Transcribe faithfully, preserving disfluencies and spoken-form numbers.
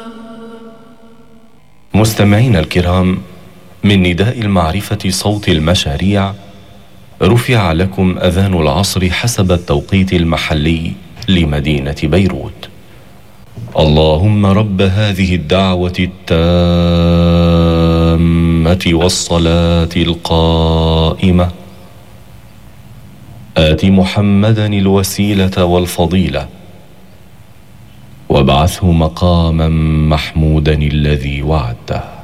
مستمعينا الكرام، من نداء المعرفة صوت المشاريع، رفع لكم أذان العصر حسب التوقيت المحلي لمدينة بيروت. اللهم رب هذه الدعوة التامة والصلاة القائمة، آت محمدا الوسيلة والفضيلة، وابعثه مقاما محمودا الذي وعدته.